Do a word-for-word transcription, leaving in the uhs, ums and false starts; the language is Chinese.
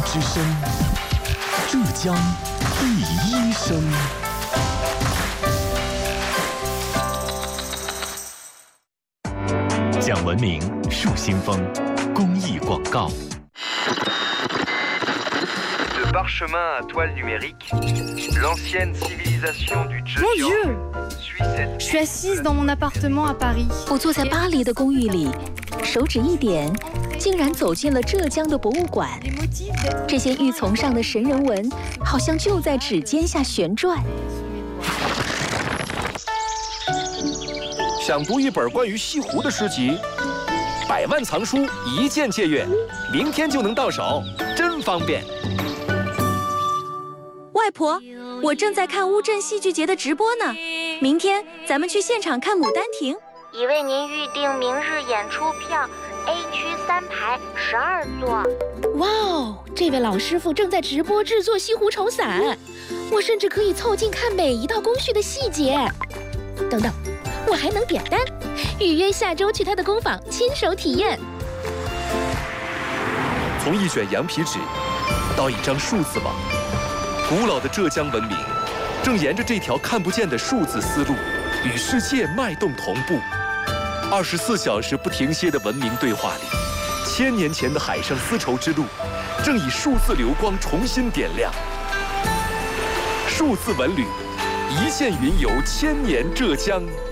之声，浙江第一声。讲文明树新风公益广告。 De parchemin à toile numérique, l'ancienne civilisation du Mon Dieu! Je suis assise dans mon appartement à Paris. 我坐在巴黎的公寓里，手指一点，竟然走进了浙江的博物馆。这些玉琮上的神人纹，好像就在指尖下旋转。 想读一本关于西湖的诗集，百万藏书一键借阅，明天就能到手，真方便。 外婆，我正在看乌镇戏剧节的直播呢，明天咱们去现场看《牡丹亭》。 已为您预定明日演出票 ，A 区三排十二座。 哇哦，这位老师傅正在直播制作西湖绸伞，我甚至可以凑近看每一道工序的细节。等等，我还能点单，预约下周去他的工坊亲手体验。 从一卷羊皮纸到一张数字网，古老的浙江文明正沿着这条看不见的数字丝路，与世界脉动同步。二十四小时不停歇的文明对话里，千年前的海上丝绸之路正以数字流光重新点亮。数字文旅，一线云游千年浙江。